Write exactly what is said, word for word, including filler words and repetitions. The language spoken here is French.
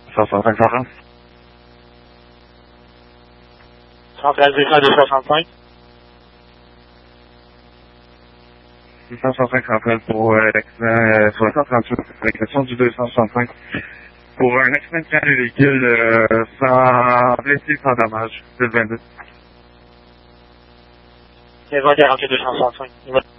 soixante-cinq cent trente. Centrale deux cent soixante-cinq. deux cent soixante-cinq centrale pour euh, l'accident euh, soixante trente-huit, réclamation du deux cent soixante-cinq. Pour un accident de train de véhicule euh, sans blessé, sans dommage, deux vingt-deux. zéro quarante-huit deux cent soixante-cinq.